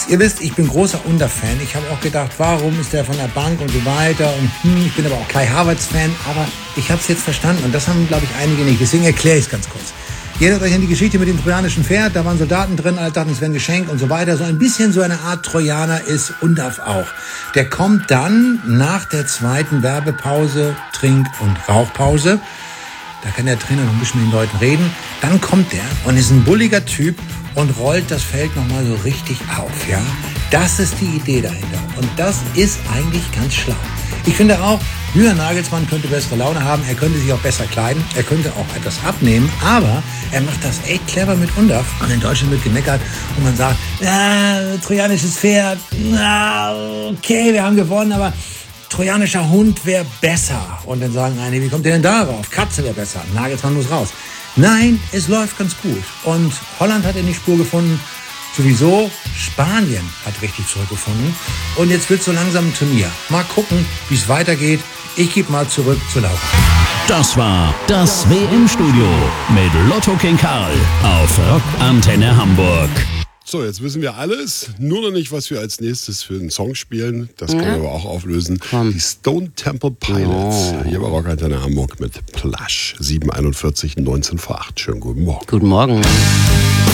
Ihr wisst, ich bin großer Undav-Fan. Ich habe auch gedacht, warum ist der von der Bank und so weiter. Und ich bin aber auch Kai Havertz-Fan. Aber ich habe es jetzt verstanden. Und das haben, glaube ich, einige nicht. Deswegen erkläre ich es ganz kurz. Ihr erinnert euch an die Geschichte mit dem trojanischen Pferd. Da waren Soldaten drin, alle dachten, es wäre ein Geschenk und so weiter. So ein bisschen so eine Art Trojaner ist Undav auch. Der kommt dann nach der zweiten Werbepause, Trink- und Rauchpause. Da kann der Trainer noch ein bisschen mit den Leuten reden. Dann kommt der und ist ein bulliger Typ und rollt das Feld nochmal so richtig auf, ja. Das ist die Idee dahinter. Und das ist eigentlich ganz schlau. Ich finde auch, Julian Nagelsmann könnte bessere Laune haben. Er könnte sich auch besser kleiden. Er könnte auch etwas abnehmen. Aber er macht das echt clever mit Undav. Und in Deutschland wird gemeckert und man sagt, trojanisches Pferd, okay, wir haben gewonnen, aber trojanischer Hund wäre besser. Und dann sagen einige, wie kommt ihr denn darauf? Katze wäre besser. Nagelsmann muss raus. Nein, es läuft ganz gut. Und Holland hat in die Spur gefunden. Sowieso, Spanien hat richtig zurückgefunden. Und jetzt wird so langsam ein Turnier. Mal gucken, wie es weitergeht. Ich gebe mal zurück zu Laura. Das war das WM-Studio mit Lotto King Karl auf Rock Antenne Hamburg. So, jetzt wissen wir alles. Nur noch nicht, was wir als nächstes für einen Song spielen. Das können wir aber auch auflösen. Die Stone Temple Pilots. Hier bei Rock Antenne Hamburg mit Plush. 7:41, 19 vor 8. Schönen guten Morgen. Guten Morgen.